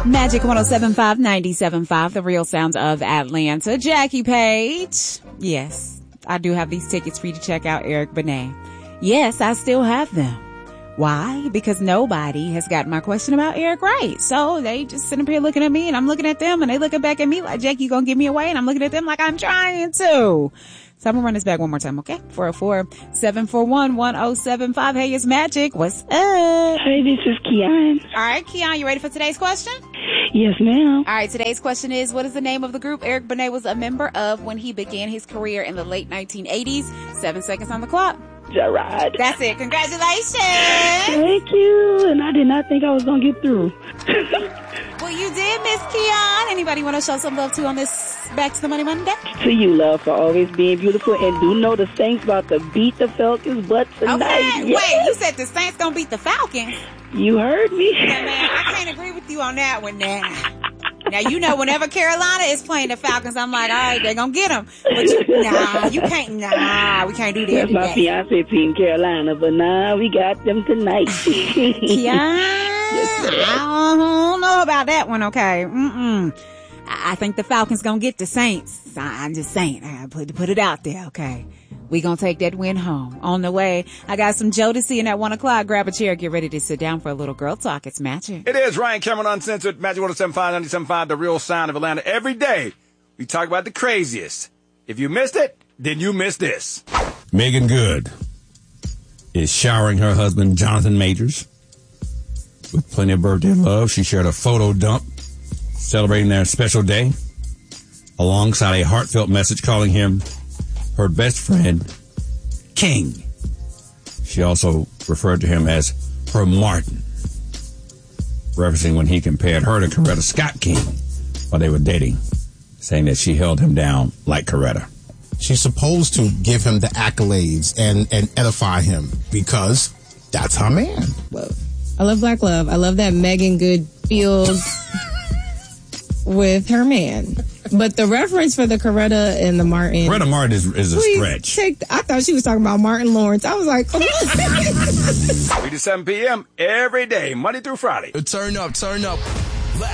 Magic 107.5, 97.5, the real sounds of Atlanta. Jackie Page. Yes, I do have these tickets for you to check out Eric Benet. Yes, I still have them. Why? Because nobody has gotten my question about Eric right. So they just sitting up here looking at me and I'm looking at them and they looking back at me like, Jackie, you gonna give me away? And I'm looking at them like I'm trying to. So I'm gonna run this back one more time, okay? 404-741-1075. Hey, it's Magic. What's up? Hey, this is Keon. All right, Keon, you ready for today's question? Yes, ma'am. All right, today's question is, what is the name of the group Eric Benet was a member of when he began his career in the late 1980s? 7 seconds on the clock. Gerard. That's it. Congratulations. Thank you. And I did not think I was going to get through. Well, you did, Miss Keon. Anybody want to show some love to on this Back to the Money Monday? To you, love, for always being beautiful. And do know the Saints about to beat the Falcons, but tonight. Okay, yes. wait, you said the Saints going to beat the Falcons? You heard me. Yeah, man, I can't agree with you on that one now. Now, you know, whenever Carolina is playing the Falcons, I'm like, all right, they're going to get them. But we can't do that. That's my fiance team, Carolina, but we got them tonight. Yes, I don't know about that one, okay. I think the Falcons going to get the Saints. I'm just saying, I got to put it out there, okay. We going to take that win home. On the way, I got some Jodeci in at 1 o'clock. Grab a chair, get ready to sit down for a little girl talk. It's Magic. It is Ryan Cameron Uncensored, Magic 107.5, 97.5, the real sound of Atlanta. Every day, we talk about the craziest. If you missed it, then you missed this. Megan Good is showering her husband, Jonathan Majors, with plenty of birthday love. She shared a photo dump celebrating their special day alongside a heartfelt message calling him her best friend, King. She also referred to him as her Martin, referencing when he compared her to Coretta Scott King while they were dating, saying that she held him down like Coretta. She's supposed to give him the accolades and edify him because that's her man. I love black love. I love that Megan Good feels with her man. But the reference for the Coretta and the Martin. Coretta Martin is a stretch. I thought she was talking about Martin Lawrence. I was like, come on. 3 to 7 p.m. every day, Monday through Friday. Turn up.